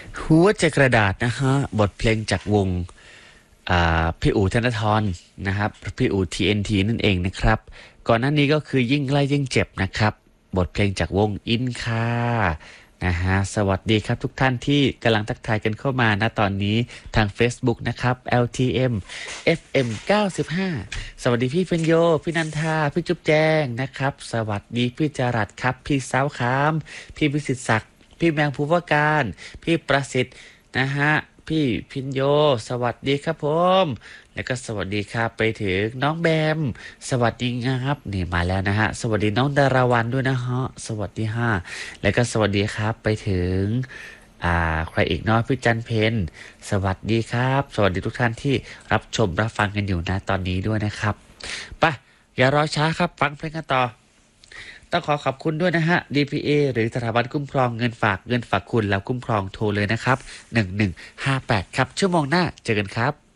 หัวใจกระดาษนะฮะบทเพลงจากวงพี่อู๋ธนทรนะครับพี่อู๋ TNT นั่นเองนะครับก่อนหน้านี้ก็คือยิ่งไล่ยิ่งเจ็บนะครับบทเพลงจากวงอินคานะฮะสวัสดีครับทุกท่านที่กำลังทักทายกันเข้ามานะตอนนี้ทาง Facebook นะครับ LTM FM 95สวัสดีพี่เฟนโยพี่นันทาพี่จุ๊บแจงนะครับสวัสดีพี่จรัสครับพี่สาวคามพี่วิสิตศักดิ์พี่แมงภูวการพี่ประสิทธิ์นะฮะพี่พินโยสวัสดีครับผมแล้วก็สวัสดีครับไปถึงน้องแบมสวัสดีครับนี่มาแล้วนะฮะสวัสดีน้องดาราวันด้วยนะฮะสวัสดีฮะแล้วก็สวัสดีครับไปถึงใครอีกเนาะพี่จันเพนสวัสดีครับสวัสดีทุกท่านที่รับชมรับฟังกันอยู่นะตอนนี้ด้วยนะครับไปอย่ารอช้าครับฟังเพลงกันต่อต้องขอบคุณด้วยนะฮะ DPA หรือสถาบันคุ้มครองเงินฝากคุณแล้วคุ้มครองโทรเลยนะครับ1158ครับชั่วโมงหน้าเจอกันครับ